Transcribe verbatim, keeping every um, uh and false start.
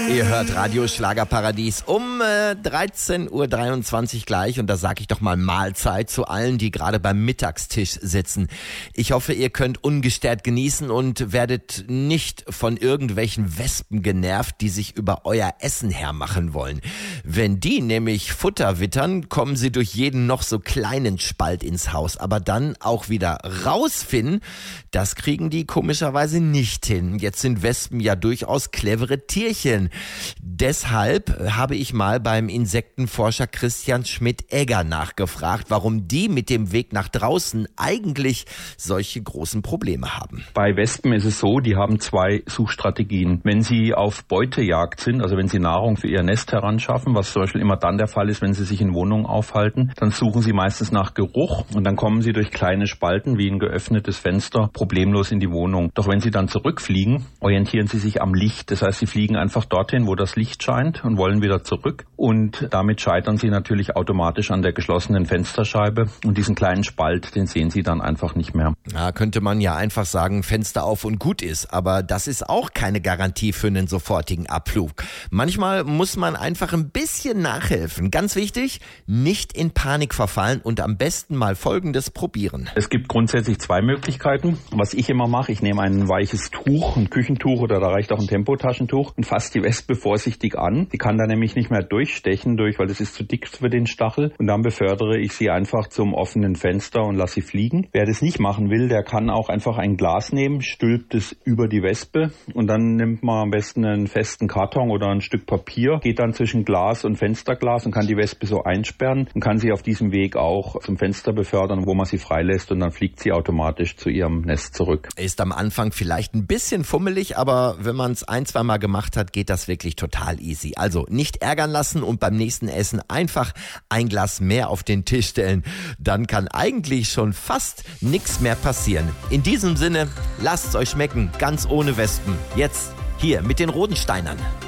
Ihr hört Radio Schlagerparadies um äh, dreizehn Uhr dreiundzwanzig gleich und da sage ich doch mal Mahlzeit zu allen, die gerade beim Mittagstisch sitzen. Ich hoffe, ihr könnt ungestört genießen und werdet nicht von irgendwelchen Wespen genervt, die sich über euer Essen hermachen wollen. Wenn die nämlich Futter wittern, kommen sie durch jeden noch so kleinen Spalt ins Haus, aber dann auch wieder rausfinden, das kriegen die komischerweise nicht hin. Jetzt sind Wespen ja durchaus clevere Tierchen. Deshalb habe ich mal beim Insektenforscher Christian Schmidt-Egger nachgefragt, warum die mit dem Weg nach draußen eigentlich solche großen Probleme haben. Bei Wespen ist es so, die haben zwei Suchstrategien. Wenn sie auf Beutejagd sind, also wenn sie Nahrung für ihr Nest heranschaffen, was zum Beispiel immer dann der Fall ist, wenn sie sich in Wohnungen aufhalten, dann suchen sie meistens nach Geruch und dann kommen sie durch kleine Spalten wie ein geöffnetes Fenster problemlos in die Wohnung. Doch wenn sie dann zurückfliegen, orientieren sie sich am Licht. Das heißt, sie fliegen einfach dorthin, wo das Licht scheint und wollen wieder zurück. Und damit scheitern sie natürlich automatisch an der geschlossenen Fensterscheibe. Und diesen kleinen Spalt, den sehen sie dann einfach nicht mehr. Ja, könnte man ja einfach sagen, Fenster auf und gut ist. Aber das ist auch keine Garantie für einen sofortigen Abflug. Manchmal muss man einfach ein bisschen nachhelfen. Ganz wichtig, nicht in Panik verfallen und am besten mal Folgendes probieren. Es gibt grundsätzlich zwei Möglichkeiten. Was ich immer mache, ich nehme ein weiches Tuch, ein Küchentuch oder da reicht auch ein Tempotaschentuch und fasse die Wespe vorsichtig an. Die kann da nämlich nicht mehr durchstechen, durch, weil das ist zu dick für den Stachel. Und dann befördere ich sie einfach zum offenen Fenster und lasse sie fliegen. Wer das nicht machen will, der kann auch einfach ein Glas nehmen, stülpt es über die Wespe und dann nimmt man am besten einen festen Karton oder ein Stück Papier, geht dann zwischen Glas und Fensterglas und kann die Wespe so einsperren und kann sie auf diesem Weg auch zum Fenster befördern, wo man sie freilässt und dann fliegt sie automatisch zu ihrem Nest zurück. Ist am Anfang vielleicht ein bisschen fummelig, aber wenn man es ein, zwei Mal gemacht hat, geht das wirklich total easy. Also nicht ärgern lassen und beim nächsten Essen einfach ein Glas mehr auf den Tisch stellen. Dann kann eigentlich schon fast nichts mehr passieren. In diesem Sinne, lasst's euch schmecken, ganz ohne Wespen. Jetzt hier mit den Rodensteinern.